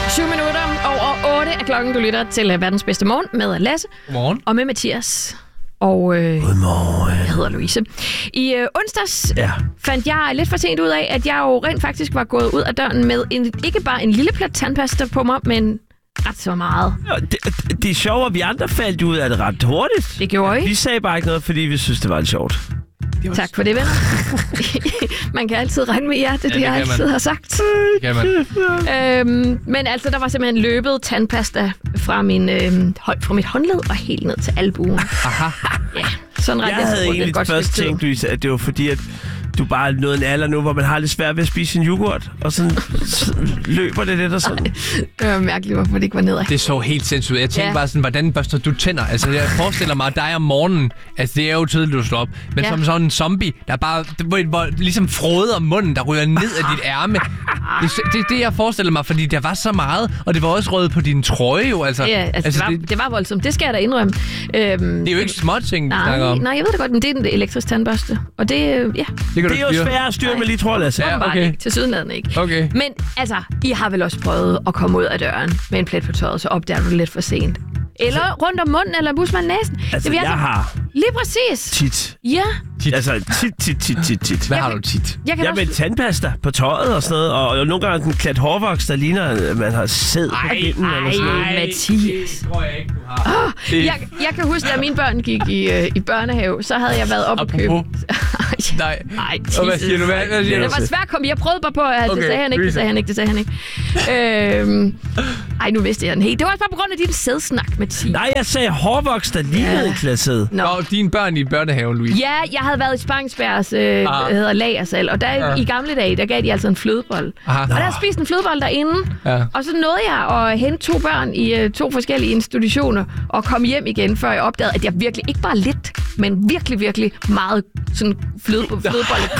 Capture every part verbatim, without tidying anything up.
syv minutter over otte er klokken. Du lytter til verdens bedste morgen med Lasse. Godmorgen. Og med Mathias. Og øh, Godmorgen. Jeg hedder Louise. I øh, onsdags ja. fandt jeg lidt for sent ud af, at jeg jo rent faktisk var gået ud af døren med en, ikke bare en lille plat tandpasta på mig, men ret så meget. Ja, det, det er sjovt, at vi andre faldt ud af det ret hurtigt. Det gjorde I. Vi sagde bare ikke noget, fordi vi synes, det var lidt sjovt. Det var... Tak for det, venner. Man kan altid regne med jer, det er ja, det, det jeg altid man. har sagt. Det kan man. Øhm, men altså, der var simpelthen løbet tandpasta fra, min, øh, fra mit håndled og helt ned til albuen. Aha. Ja, sådan ret. Jeg havde egentlig først tænkt, Louise, at det var fordi, at du bare nåede en alder nu, hvor man har lidt svært ved at spise sin yoghurt, og sådan løber det lidt og sådan. Ej, det var mærkeligt, hvorfor det ikke var nedad. Det så helt sindssygt ud. Jeg tænkte ja. bare sådan, hvordan børster du tænder? Altså, jeg forestiller mig dig om morgenen. Altså, det er jo tidligt, du slår op. Men ja. som sådan en zombie, der bare, hvor, hvor, ligesom froder munden, der ryger ned af dit ærme. Det er det, det, jeg forestiller mig, fordi der var så meget, og det var også røget på din trøje jo. Altså, ja, altså, altså det, var, det, det var voldsomt. Det skal jeg da indrømme. Øhm, det er jo ikke små ting, nej, snakker om. Nej, jeg ved det godt, men det er en elektrisk tandbørste. Og det, ja. Det, det er jo svært at styre med lige, tror jeg, Lasse. Ja, okay. Ikke. Til sydenlandet ikke. Okay. Men altså, I har vel også prøvet at komme ud af døren med en plet på tøjet, så opdager du det lidt for sent. Eller altså, rundt om munden, eller busmand næsen. Altså, det jeg altså, har... Lige præcis. Tit. Ja. Tit. Altså, tit, tit, tit, tit, tit. Hvad jeg har du tit? Jeg, jeg også... med tandpasta på tøjet og sådan noget, og, og nogle gange en klat hårvoks, der ligner, at man har sæd på kinden eller sådan noget. Ej, Mathias. Det tror jeg ikke, du har. Oh, jeg, jeg kan huske, da mine børn gik i, øh, i børnehave, så havde jeg været op og købe... Nej. Nej, og hvad siger du? Hvad, hvad siger det var svært at komme. Jeg prøvede bare på, at okay. det sagde han ikke, det sagde han ikke, det sagde han ikke. øhm, ej, nu vidste jeg den helt. Det var også bare på grund af din sædsnak, Mathias. Nej, jeg sagde hårvoks, der lignede en klat sæd. Nå, dine børn i børnehaven, Louise. Ja, jeg havde været i Spangsbergs, øh, ah. hedder lagersal, og der ah. i gamle dage, der gav de altså en flødebold. Aha. Og der havde spist en flødebold derinde, ja. Og så nåede jeg at hente to børn i uh, to forskellige institutioner og komme hjem igen, før jeg opdagede, at jeg virkelig, ikke bare lidt, men virkelig, virkelig meget sådan fløde, flødebold.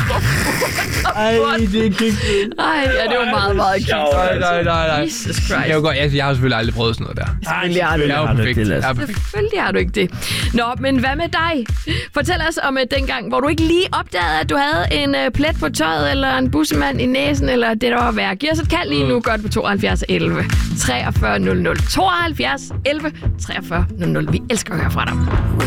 Ej, det er ikke. Ej, ja, det var meget, meget kæft. Nej, nej, nej, nej. Jesus Christ. Jeg, godt, jeg, jeg har selvfølgelig aldrig prøvet sådan noget der. Selvfølgelig har du jeg er perfekt. Det, jeg er perfekt. Selvfølgelig har du ikke det. Nå, men hvad med dig? Fortæl os om uh, dengang, hvor du ikke lige opdagede, at du havde en uh, plet på tøjet, eller en bussemand i næsen, eller det der var værd. Giv os et kald lige nu, godt på tooghalvfjerds elleve treogfyrre nul nul. tooghalvfjerds elleve treogfyrre nul nul. Vi elsker at høre fra dig.